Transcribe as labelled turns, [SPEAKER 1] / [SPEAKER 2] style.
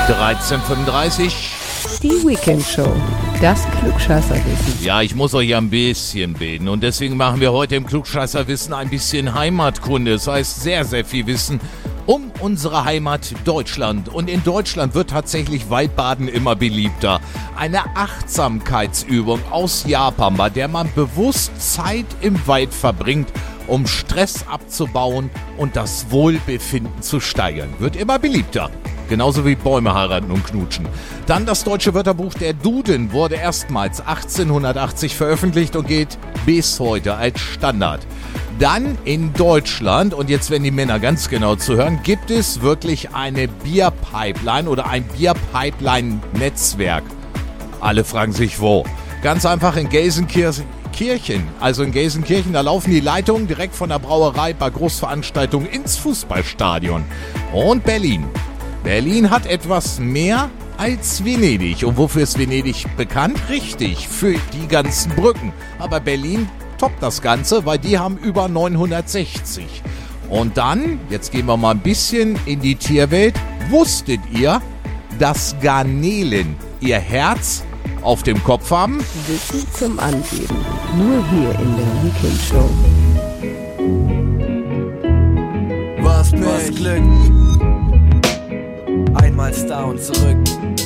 [SPEAKER 1] 13:35.
[SPEAKER 2] Die Weekend Show. Das Klugscheißerwissen.
[SPEAKER 1] Ja, ich muss euch ja ein bisschen beten und deswegen machen wir heute im Klugscheißerwissen ein bisschen Heimatkunde. Das heißt sehr, sehr viel Wissen um unsere Heimat Deutschland. Und in Deutschland wird tatsächlich Waldbaden immer beliebter. Eine Achtsamkeitsübung aus Japan, bei der man bewusst Zeit im Wald verbringt, um Stress abzubauen und das Wohlbefinden zu steigern. Wird immer beliebter. Genauso wie Bäume heiraten und knutschen. Dann das deutsche Wörterbuch Der Duden wurde erstmals 1880 veröffentlicht und gilt bis heute als Standard. Dann in Deutschland, und jetzt werden die Männer ganz genau zuhören, gibt es wirklich eine Bierpipeline oder ein Bierpipeline-Netzwerk. Alle fragen sich wo. Ganz einfach in Gelsenkirchen. Also in Gelsenkirchen, da laufen die Leitungen direkt von der Brauerei bei Großveranstaltungen ins Fußballstadion. Und Berlin. Berlin hat etwas mehr als Venedig. Und wofür ist Venedig bekannt? Richtig, für die ganzen Brücken. Aber Berlin toppt das Ganze, weil die haben über 960. Und dann, jetzt gehen wir mal ein bisschen in die Tierwelt. Wusstet ihr, dass Garnelen ihr Herz auf dem Kopf haben?
[SPEAKER 2] Wissen zum Angeben. Nur hier in der Weekend Show.
[SPEAKER 3] Was Glück. Einmal Star und zurück.